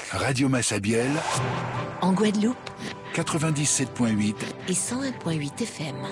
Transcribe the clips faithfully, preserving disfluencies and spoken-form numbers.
Radio Massabielle, en Guadeloupe, quatre-vingt-dix-sept virgule huit et cent un virgule huit F M.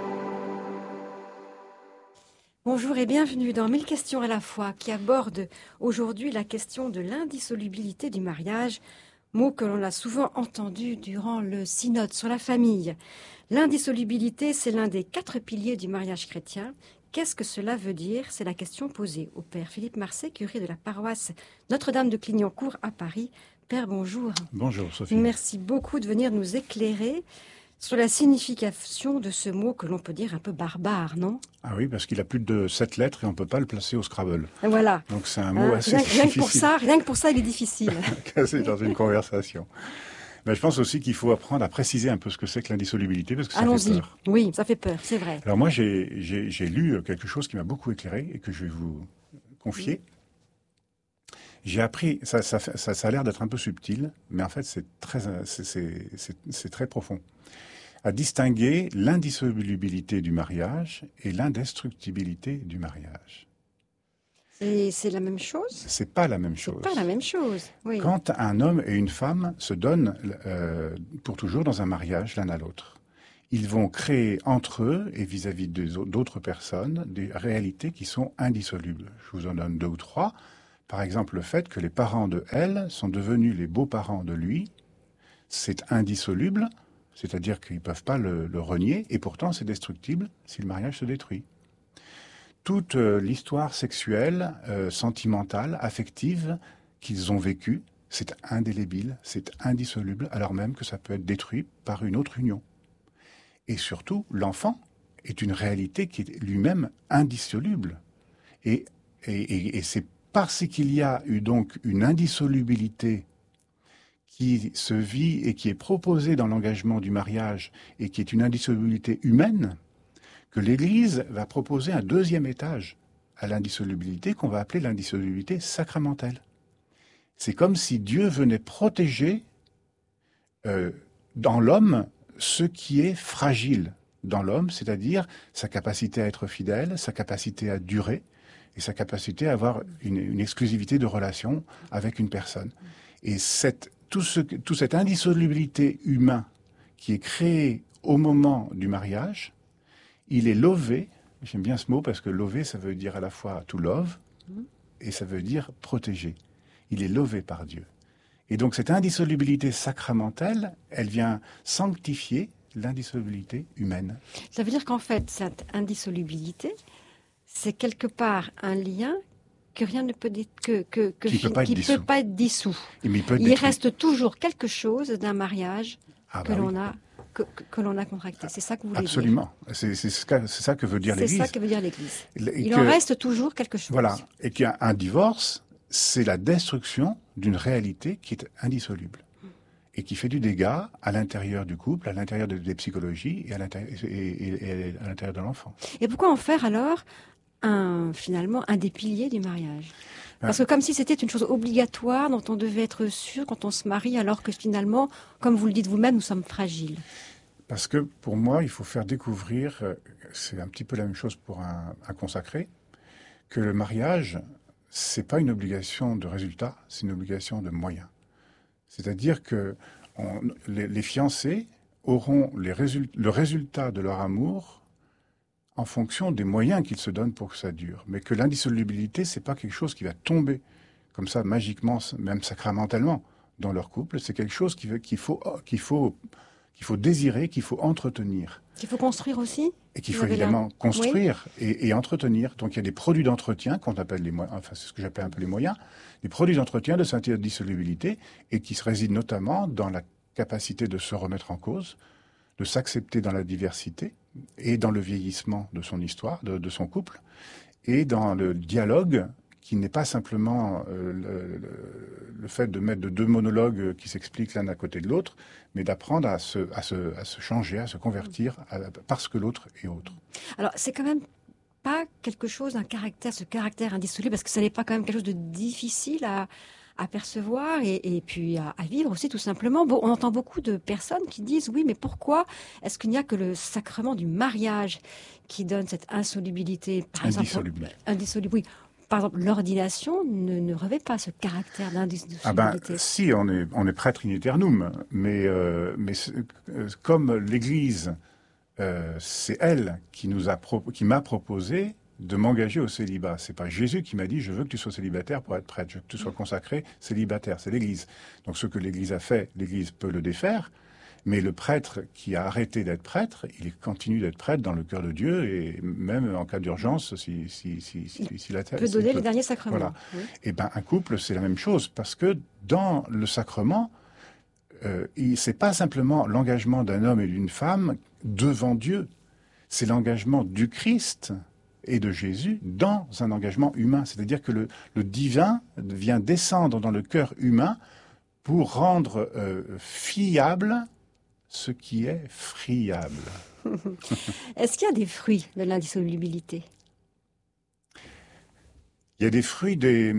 Bonjour et bienvenue dans Mille questions à la fois, qui aborde aujourd'hui la question de l'indissolubilité du mariage, mot que l'on a souvent entendu durant le synode sur la famille. L'indissolubilité, c'est l'un des quatre piliers du mariage chrétien. Qu'est-ce que cela veut dire? C'est la question posée au père Philippe Marcet, curé de la paroisse Notre-Dame de Clignancourt à Paris. Père, bonjour. Bonjour Sophie. Merci beaucoup de venir nous éclairer sur la signification de ce mot que l'on peut dire un peu barbare, non? Ah oui, parce qu'il a plus de sept lettres et on ne peut pas le placer au Scrabble. Voilà. Donc c'est un mot Hein, assez rien, difficile. Rien que pour ça, rien que pour ça, il est difficile. Casser dans une conversation. Mais je pense aussi qu'il faut apprendre à préciser un peu ce que c'est que l'indissolubilité, parce que ça Allons-y. fait peur. Oui, ça fait peur, c'est vrai. Alors moi, j'ai, j'ai, j'ai lu quelque chose qui m'a beaucoup éclairé et que je vais vous confier. J'ai appris, ça, ça, ça, ça a l'air d'être un peu subtil, mais en fait c'est très, c'est, c'est, c'est, c'est très profond, à distinguer l'indissolubilité du mariage et l'indestructibilité du mariage. Et c'est la même chose? C'est pas la même chose. C'est pas la même chose, oui. Quand un homme et une femme se donnent euh, pour toujours dans un mariage l'un à l'autre, ils vont créer entre eux et vis-à-vis des au- d'autres personnes des réalités qui sont indissolubles. Je vous en donne deux ou trois. Par exemple, le fait que les parents de elle sont devenus les beaux-parents de lui, c'est indissoluble, c'est-à-dire qu'ils ne peuvent pas le, le renier, et pourtant c'est destructible si le mariage se détruit. Toute euh, l'histoire sexuelle, euh, sentimentale, affective qu'ils ont vécue, c'est indélébile, c'est indissoluble, alors même que ça peut être détruit par une autre union. Et surtout, l'enfant est une réalité qui est lui-même indissoluble. Et, et, et, et c'est parce qu'il y a eu donc une indissolubilité qui se vit et qui est proposée dans l'engagement du mariage et qui est une indissolubilité humaine, que l'Église va proposer un deuxième étage à l'indissolubilité qu'on va appeler l'indissolubilité sacramentelle. C'est comme si Dieu venait protéger euh, dans l'homme ce qui est fragile dans l'homme, c'est-à-dire sa capacité à être fidèle, sa capacité à durer et sa capacité à avoir une, une exclusivité de relation avec une personne. Et cette, tout, ce, tout cette indissolubilité humaine qui est créée au moment du mariage, il est lové, j'aime bien ce mot parce que lover, ça veut dire à la fois to love et ça veut dire protéger. Il est lové par Dieu. Et donc cette indissolubilité sacramentelle, elle vient sanctifier l'indissolubilité humaine. Ça veut dire qu'en fait, cette indissolubilité, c'est quelque part un lien que rien ne peut di- que, que, que Qui peut pas être qui dissous. peut pas être dissous. Et mais il peut être Il détruit. reste toujours quelque chose d'un mariage Ah que bah l'on oui. a que, que- que l'on a contracté. C'est ça que vous voulez Absolument. C'est, c'est, ce que- c'est ça que veut dire. dire C'est l'Église. ça que veut dire l'Église. Et Il que- en reste toujours quelque chose. Voilà. Et qu'un un divorce, c'est la destruction d'une réalité qui est indissoluble et qui fait du dégât à l'intérieur du couple, à l'intérieur de- des psychologies et à l'intérieur, et, et- et à l'intérieur de l'enfant. Et pourquoi en faire alors un, finalement un des piliers du mariage? Parce que comme si c'était une chose obligatoire dont on devait être sûr quand on se marie, alors que finalement, comme vous le dites vous-même, nous sommes fragiles. Parce que pour moi, il faut faire découvrir, euh, c'est un petit peu la même chose pour un, un consacré, que le mariage, c'est pas une obligation de résultat, c'est une obligation de moyens. C'est-à-dire que on- les, les fiancés auront les résul- le résultat de leur amour en fonction des moyens qu'ils se donnent pour que ça dure. Mais que l'indissolubilité, c'est pas quelque chose qui va tomber comme ça magiquement, même sacramentellement, dans leur couple. C'est quelque chose qui veut- qu'il faut, qu'il faut, qu'il faut désirer, qu'il faut entretenir. Il faut construire aussi. Et qu'il Vous faut avez là- évidemment construire et, et entretenir. Donc il y a des produits d'entretien qu'on appelle les moyens, enfin c'est ce que j'appelle un peu les moyens, des produits d'entretien de cette indissolubilité et qui se résident notamment dans la capacité de se remettre en cause, de s'accepter dans la diversité et dans le vieillissement de son histoire, de, de son couple, et dans le dialogue qui n'est pas simplement euh, le, le- le fait de mettre de deux monologues qui s'expliquent l'un à côté de l'autre, mais d'apprendre à se, à se, à se changer, à se convertir à la- parce que l'autre est autre. Alors, c'est quand même pas quelque chose, un caractère, ce caractère indissoluble, parce que ça n'est pas quand même quelque chose de difficile à, à percevoir et, et puis à, à vivre aussi, tout simplement. Bon, on entend beaucoup de personnes qui disent, oui, mais pourquoi est-ce qu'il n'y a que le sacrement du mariage qui donne cette insolubilité, par Indissoluble. exemple, indissoluble, oui. par exemple, l'ordination ne, ne revêt pas ce caractère d'indissolubilité. Ah ben, si, on est, on est prêtre in aeternum, mais, euh, mais euh, comme l'Église, euh, c'est elle qui nous a pro- qui m'a proposé de m'engager au célibat. C'est pas Jésus qui m'a dit je veux que tu sois célibataire pour être prêtre, je veux que tu sois consacré célibataire. C'est l'Église. Donc ce que l'Église a fait, l'Église peut le défaire. Mais le prêtre qui a arrêté d'être prêtre, il continue d'être prêtre dans le cœur de Dieu et même en cas d'urgence, si, si, si, si, si, si la Il peut donner peut... les derniers sacrements. Voilà. Oui. Et ben un couple, c'est la même chose parce que dans le sacrement, euh, c'est pas simplement l'engagement d'un homme et d'une femme devant Dieu, c'est l'engagement du Christ et de Jésus dans un engagement humain. C'est-à-dire que le, le divin vient descendre dans le cœur humain pour rendre euh, fiable ce qui est friable. Est-ce qu'il y a des fruits de l'indissolubilité ? Il y a des fruits des,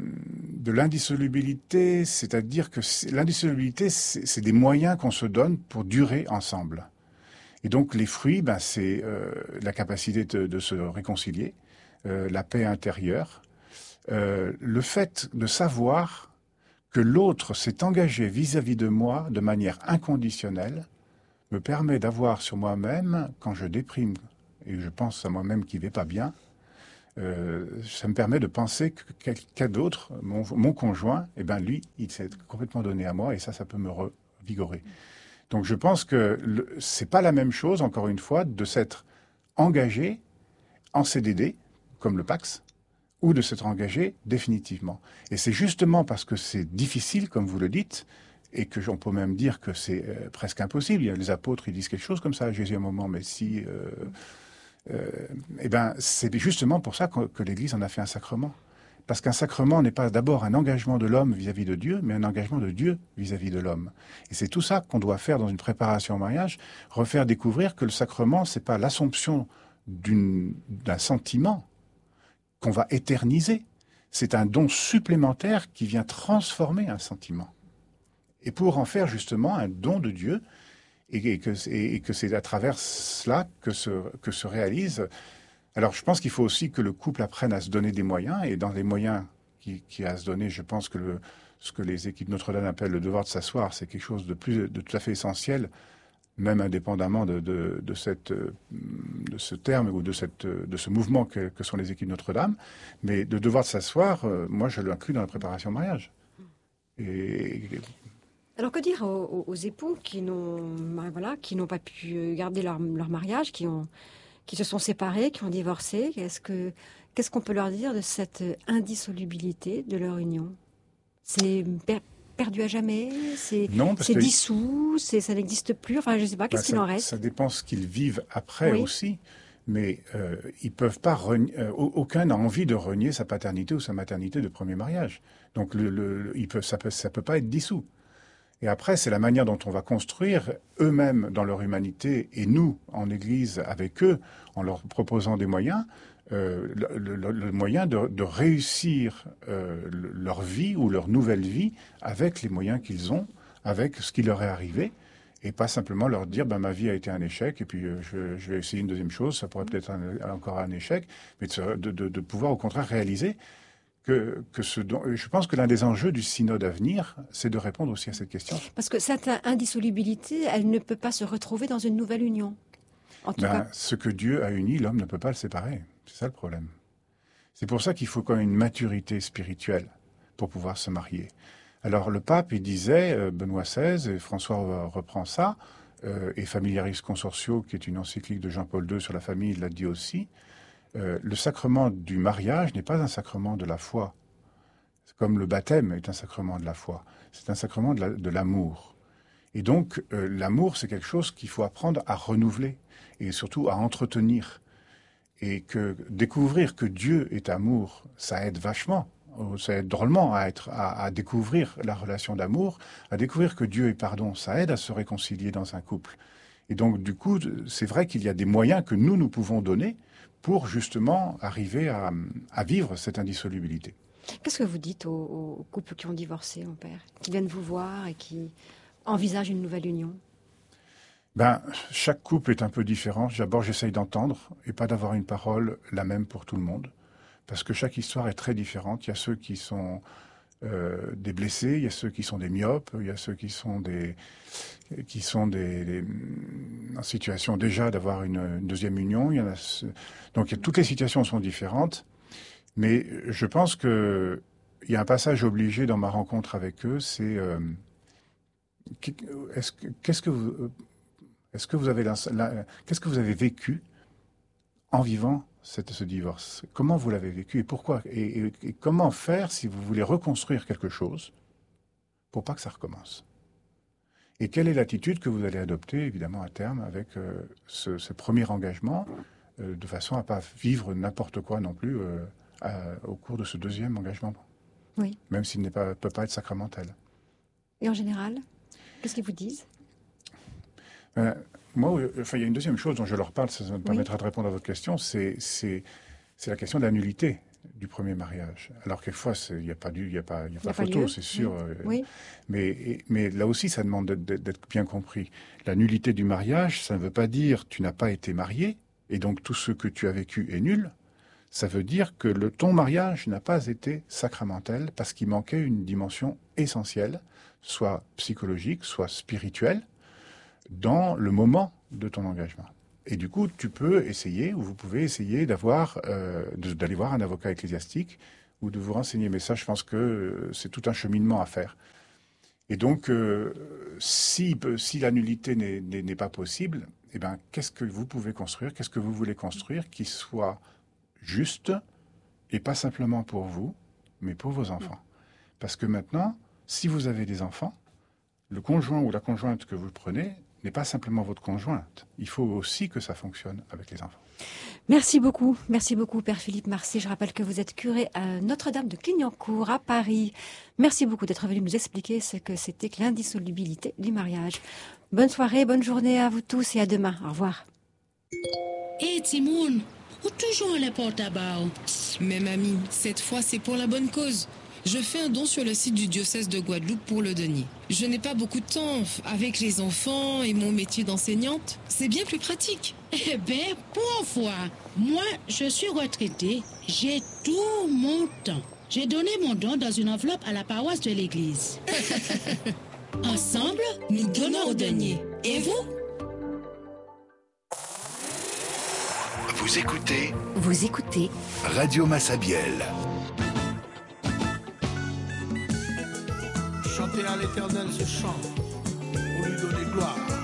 de l'indissolubilité, c'est-à-dire que c'est, l'indissolubilité, c'est, c'est des moyens qu'on se donne pour durer ensemble. Et donc les fruits, ben, c'est euh, la capacité de, de se réconcilier, euh, la paix intérieure, euh, le fait de savoir que l'autre s'est engagé vis-à-vis de moi de manière inconditionnelle, me permet d'avoir sur moi-même, quand je déprime et je pense à moi-même qui ne va pas bien, euh, ça me permet de penser que quelqu'un d'autre, mon, mon conjoint, eh ben lui, il s'est complètement donné à moi et ça, ça peut me revigorer. Donc je pense que le, c'est pas la même chose, encore une fois, de s'être engagé en C D D, comme le Pax, ou de s'être engagé définitivement. Et c'est justement parce que c'est difficile, comme vous le dites, et que on peut même dire que c'est euh, presque impossible. Il y a les apôtres, ils disent quelque chose comme ça à Jésus à un moment, mais si... Euh, euh, eh ben, c'est justement pour ça que, que l'Église en a fait un sacrement. Parce qu'un sacrement n'est pas d'abord un engagement de l'homme vis-à-vis de Dieu, mais un engagement de Dieu vis-à-vis de l'homme. Et c'est tout ça qu'on doit faire dans une préparation au mariage, refaire découvrir que le sacrement, c'est pas l'assomption d'une, d'un sentiment qu'on va éterniser. C'est un don supplémentaire qui vient transformer un sentiment. Et pour en faire justement un don de Dieu, et, et, que, et, et que c'est à travers cela que se, que se réalise... Alors, je pense qu'il faut aussi que le couple apprenne à se donner des moyens. Et dans les moyens qu'il qui a à se donner, je pense que le, ce que les équipes Notre-Dame appellent le devoir de s'asseoir, c'est quelque chose de, plus, de tout à fait essentiel, même indépendamment de, de, de, cette, de ce terme ou de, cette, de ce mouvement que, que sont les équipes Notre-Dame. Mais le devoir de s'asseoir, euh, moi, je l'inclus dans la préparation au mariage. Et... Alors, que dire aux, aux époux qui n'ont, ben voilà, qui n'ont pas pu garder leur, leur mariage, qui ont... qui se sont séparés, qui ont divorcé, qu'est-ce que, qu'est-ce qu'on peut leur dire de cette indissolubilité de leur union ? C'est per- perdu à jamais ? C'est, non, parce c'est que dissous ? C'est, ça n'existe plus ? Enfin, je ne sais pas, qu'est-ce bah, qu'il ça, en reste ? Ça dépend ce qu'ils vivent après oui. aussi. Mais euh, ils peuvent pas renier, euh, aucun n'a envie de renier sa paternité ou sa maternité de premier mariage. Donc le, le, il peut, ça peut, ça peut pas être dissous. Et après, c'est la manière dont on va construire eux-mêmes dans leur humanité et nous, en Église, avec eux, en leur proposant des moyens, euh, le, le, le moyen de, de réussir euh, leur vie ou leur nouvelle vie avec les moyens qu'ils ont, avec ce qui leur est arrivé, et pas simplement leur dire ben, « ma vie a été un échec et puis euh, je, je vais essayer une deuxième chose, ça pourrait peut-être un, encore un échec », mais de, de, de pouvoir au contraire réaliser Que, que ce dont, je pense que l'un des enjeux du synode à venir, c'est de répondre aussi à cette question. Parce que cette indissolubilité, elle ne peut pas se retrouver dans une nouvelle union. En tout ben, cas... Ce que Dieu a uni, l'homme ne peut pas le séparer. C'est ça le problème. C'est pour ça qu'il faut quand même une maturité spirituelle pour pouvoir se marier. Alors le pape, il disait, euh, Benoît seize, et François reprend ça, euh, et Familiaris Consortio, qui est une encyclique de Jean-Paul deux sur la famille, il l'a dit aussi, Euh, le sacrement du mariage n'est pas un sacrement de la foi. C'est comme le baptême est un sacrement de la foi. C'est un sacrement de, la, de l'amour. Et donc, euh, l'amour, c'est quelque chose qu'il faut apprendre à renouveler et surtout à entretenir. Et que découvrir que Dieu est amour, ça aide vachement. Ça aide drôlement à, être, à, à découvrir la relation d'amour, à découvrir que Dieu est pardon. Ça aide à se réconcilier dans un couple. Et donc, du coup, c'est vrai qu'il y a des moyens que nous, nous pouvons donner pour justement arriver à, à vivre cette indissolubilité. Qu'est-ce que vous dites aux, aux couples qui ont divorcé, mon père, qui viennent vous voir et qui envisagent une nouvelle union ? Ben, chaque couple est un peu différent. D'abord, j'essaye d'entendre et pas d'avoir une parole la même pour tout le monde. parce que chaque histoire est très différente. Il y a ceux qui sont euh, des blessés, il y a ceux qui sont des myopes, il y a ceux qui sont des qui sont des, des en situation déjà d'avoir une, une deuxième union. Il y en a donc toutes les situations sont différentes, mais je pense que il y a un passage obligé dans ma rencontre avec eux, c'est euh, est-ce que, qu'est-ce que vous est-ce que vous avez la, la, qu'est-ce que vous avez vécu en vivant cette, ce divorce? Comment vous l'avez vécu et pourquoi? Et, et, et comment faire si vous voulez reconstruire quelque chose pour pas que ça recommence? Et quelle est l'attitude que vous allez adopter, évidemment, à terme, avec euh, ce, ce premier engagement, euh, de façon à pas vivre n'importe quoi non plus euh, à, au cours de ce deuxième engagement? Oui. Même s'il ne peut pas être sacramentel. Et en général, qu'est-ce qu'ils vous disent? euh, Moi, enfin, il y a une deuxième chose dont je leur parle, ça me permettra oui. de répondre à votre question, c'est, c'est, c'est la question de la nullité du premier mariage. Alors quelquefois, il n'y a pas, du, y a pas, y a pas photo, c'est sûr. Oui. Euh, oui. Mais, et, mais là aussi, ça demande d'être, d'être bien compris. La nullité du mariage, ça ne veut pas dire tu n'as pas été marié, et donc tout ce que tu as vécu est nul. Ça veut dire que le, ton mariage n'a pas été sacramentel parce qu'il manquait une dimension essentielle, soit psychologique, soit spirituelle, dans le moment de ton engagement. Et du coup, tu peux essayer, ou vous pouvez essayer d'avoir, euh, de, d'aller voir un avocat ecclésiastique ou de vous renseigner. Mais ça, je pense que euh, c'est tout un cheminement à faire. Et donc, euh, si, si la nullité n'est, n'est, n'est pas possible, eh ben, qu'est-ce que vous pouvez construire? Qu'est-ce que vous voulez construire qui soit juste, et pas simplement pour vous, mais pour vos enfants? Parce que maintenant, si vous avez des enfants, le conjoint ou la conjointe que vous prenez n'est pas simplement votre conjointe. Il faut aussi que ça fonctionne avec les enfants. Merci beaucoup. Merci beaucoup, Père Philippe Marcy. Je rappelle que vous êtes curé à Notre-Dame de Clignancourt, à Paris. Merci beaucoup d'être venu nous expliquer ce que c'était que l'indissolubilité du mariage. Bonne soirée, bonne journée à vous tous et à demain. Au revoir. Hé, hey, Timoun, ou toujours les portes à bas? Mais mamie, cette fois, c'est pour la bonne cause. Je fais un don sur le site du diocèse de Guadeloupe pour le denier. Je n'ai pas beaucoup de temps. Avec les enfants et mon métier d'enseignante, c'est bien plus pratique. Eh bien, pour une fois, moi, je suis retraitée. J'ai tout mon temps. J'ai donné mon don dans une enveloppe à la paroisse de l'église. Ensemble, nous donnons au denier. Et vous? Vous écoutez Vous écoutez Radio Massabielle. Chantez à l'Éternel ce chant pour lui donner gloire.